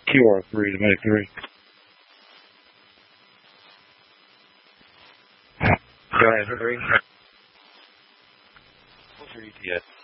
QR3 to make 3. Go ahead, 3. What's your ETA?